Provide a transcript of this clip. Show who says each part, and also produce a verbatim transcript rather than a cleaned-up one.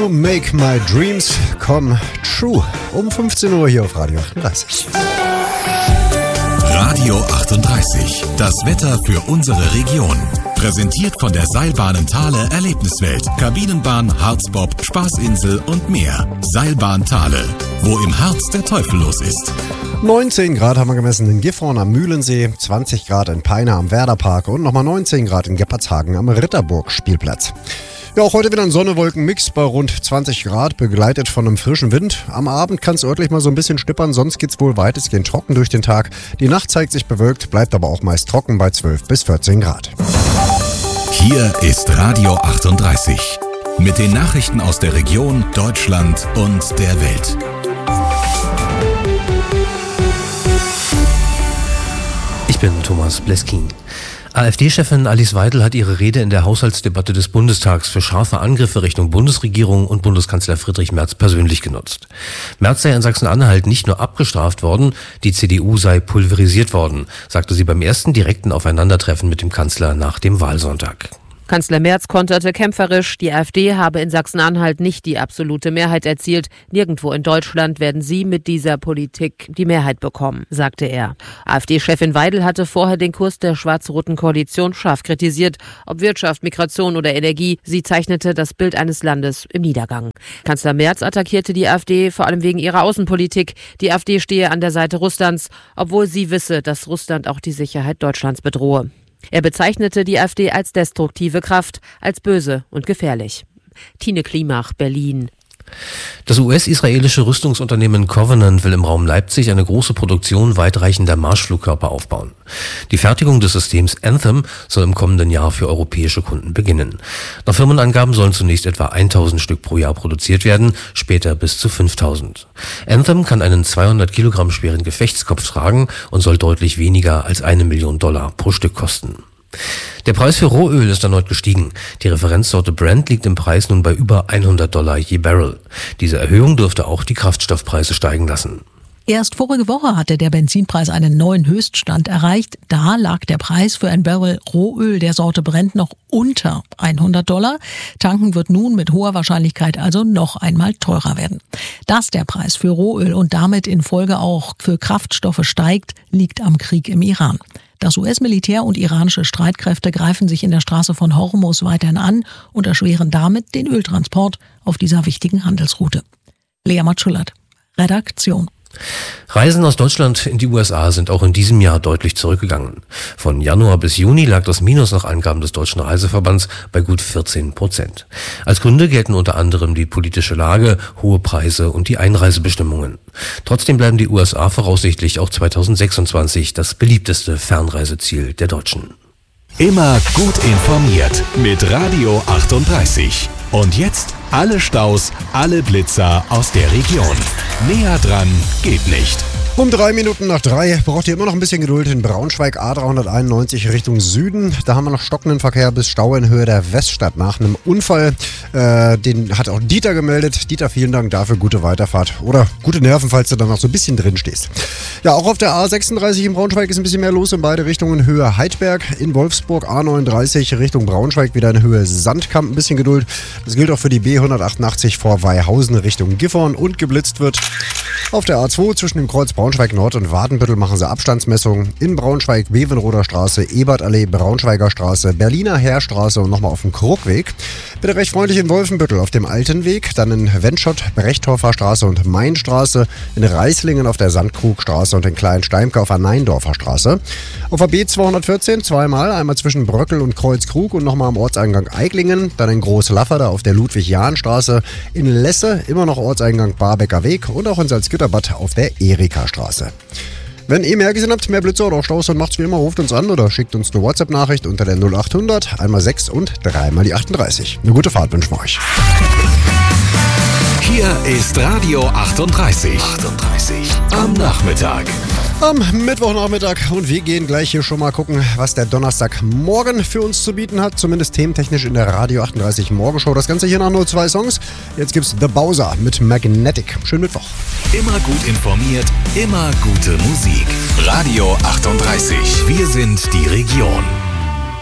Speaker 1: To make my dreams come true. Um fünfzehn Uhr hier auf Radio achtunddreißig.
Speaker 2: Radio achtunddreißig. Das Wetter für unsere Region. Präsentiert von der Seilbahnen Thale Erlebniswelt. Kabinenbahn, Harzbob, Spaßinsel und mehr. Seilbahn Thale. Wo im Harz der Teufel los ist.
Speaker 1: neunzehn Grad haben wir gemessen in Gifhorn am Mühlensee, zwanzig Grad in Peine am Werderpark und nochmal neunzehn Grad in Geppartshagen am Ritterburg-Spielplatz. Ja, auch heute wieder ein Sonne-Wolken-Mix bei rund zwanzig Grad, begleitet von einem frischen Wind. Am Abend kann es örtlich mal so ein bisschen schnippern, sonst geht's wohl weitestgehend trocken durch den Tag. Die Nacht zeigt sich bewölkt, bleibt aber auch meist trocken bei zwölf bis vierzehn Grad.
Speaker 2: Hier ist Radio achtunddreißig. Mit den Nachrichten aus der Region, Deutschland und der Welt.
Speaker 3: Ich bin Thomas Bleskin. AfD-Chefin Alice Weidel hat ihre Rede in der Haushaltsdebatte des Bundestags für scharfe Angriffe Richtung Bundesregierung und Bundeskanzler Friedrich Merz persönlich genutzt. Merz sei in Sachsen-Anhalt nicht nur abgestraft worden, die C D U sei pulverisiert worden, sagte sie beim ersten direkten Aufeinandertreffen mit dem Kanzler nach dem Wahlsonntag.
Speaker 4: Kanzler Merz konterte kämpferisch, die AfD habe in Sachsen-Anhalt nicht die absolute Mehrheit erzielt. Nirgendwo in Deutschland werden sie mit dieser Politik die Mehrheit bekommen, sagte er. AfD-Chefin Weidel hatte vorher den Kurs der schwarz-roten Koalition scharf kritisiert. Ob Wirtschaft, Migration oder Energie, sie zeichnete das Bild eines Landes im Niedergang. Kanzler Merz attackierte die AfD vor allem wegen ihrer Außenpolitik. Die AfD stehe an der Seite Russlands, obwohl sie wisse, dass Russland auch die Sicherheit Deutschlands bedrohe. Er bezeichnete die AfD als destruktive Kraft, als böse und gefährlich. Tine Klimach, Berlin.
Speaker 3: Das U S-israelische Rüstungsunternehmen Covenant will im Raum Leipzig eine große Produktion weitreichender Marschflugkörper aufbauen. Die Fertigung des Systems Anthem soll im kommenden Jahr für europäische Kunden beginnen. Nach Firmenangaben sollen zunächst etwa tausend Stück pro Jahr produziert werden, später bis zu fünftausend. Anthem kann einen zweihundert Kilogramm schweren Gefechtskopf tragen und soll deutlich weniger als eine Million Dollar pro Stück kosten. Der Preis für Rohöl ist erneut gestiegen. Die Referenzsorte Brent liegt im Preis nun bei über hundert Dollar je Barrel. Diese Erhöhung dürfte auch die Kraftstoffpreise steigen lassen.
Speaker 5: Erst vorige Woche hatte der Benzinpreis einen neuen Höchststand erreicht. Da lag der Preis für ein Barrel Rohöl der Sorte Brent noch unter hundert Dollar. Tanken wird nun mit hoher Wahrscheinlichkeit also noch einmal teurer werden. Dass der Preis für Rohöl und damit in Folge auch für Kraftstoffe steigt, liegt am Krieg im Iran. Das U S-Militär und iranische Streitkräfte greifen sich in der Straße von Hormuz weiterhin an und erschweren damit den Öltransport auf dieser wichtigen Handelsroute. Lea Matschulat, Redaktion.
Speaker 3: Reisen aus Deutschland in die U S A sind auch in diesem Jahr deutlich zurückgegangen. Von Januar bis Juni lag das Minus nach Angaben des Deutschen Reiseverbands bei gut vierzehn Prozent. Als Gründe gelten unter anderem die politische Lage, hohe Preise und die Einreisebestimmungen. Trotzdem bleiben die U S A voraussichtlich auch zweitausendsechsundzwanzig das beliebteste Fernreiseziel der Deutschen.
Speaker 2: Immer gut informiert mit Radio achtunddreißig. Und jetzt alle Staus, alle Blitzer aus der Region. Näher dran geht nicht.
Speaker 1: Um drei Minuten nach drei braucht ihr immer noch ein bisschen Geduld in Braunschweig A dreihunderteinundneunzig Richtung Süden. Da haben wir noch stockenden Verkehr bis Stau in Höhe der Weststadt nach einem Unfall. Äh, den hat auch Dieter gemeldet. Dieter, vielen Dank dafür. Gute Weiterfahrt oder gute Nerven, falls du da noch so ein bisschen drin stehst. Ja, auch auf der A sechsunddreißig in Braunschweig ist ein bisschen mehr los in beide Richtungen. Höhe Heidberg, in Wolfsburg A neununddreißig Richtung Braunschweig wieder in Höhe Sandkamp. Ein bisschen Geduld. Das gilt auch für die B hundertachtundachtzig vor Weihausen Richtung Gifhorn und geblitzt wird. Auf der A zwei zwischen dem Kreuz Braunschweig Nord und Wadenbüttel machen sie Abstandsmessungen. In Braunschweig Bevenroder Straße, Ebertallee, Braunschweiger Straße, Berliner Heerstraße und nochmal auf dem Krugweg. Bitte recht freundlich in Wolfenbüttel auf dem Alten Weg, dann in Wendschott, Brechtorfer Straße und Mainstraße, in Reislingen auf der Sandkrugstraße und in Kleinsteimke auf der Neindorfer Straße. Auf der B zweihundertvierzehn zweimal, einmal zwischen Bröckel und Kreuzkrug und nochmal am Ortseingang Eiglingen, dann in Großlafferde auf der Ludwig-Jahn-Straße, in Lesse immer noch Ortseingang Barbecker Weg und auch in Salzgitterbad auf der Erika-Straße. Wenn ihr mehr gesehen habt, mehr Blitzer oder auch Staus, dann macht's wie immer, ruft uns an oder schickt uns eine WhatsApp-Nachricht unter der null achthundert, einmal sechs und dreimal die achtunddreißig. Eine gute Fahrt wünschen wir euch.
Speaker 2: Hier ist Radio achtunddreißig. achtunddreißig am Nachmittag.
Speaker 1: Am Mittwochnachmittag und wir gehen gleich hier schon mal gucken, was der Donnerstagmorgen für uns zu bieten hat. Zumindest thementechnisch in der Radio achtunddreißig Morgenshow. Das Ganze hier nach nur zwei Songs. Jetzt gibt's The Bowser mit Magnetic. Schönen Mittwoch.
Speaker 2: Immer gut informiert, immer gute Musik. Radio achtunddreißig. Wir sind die Region.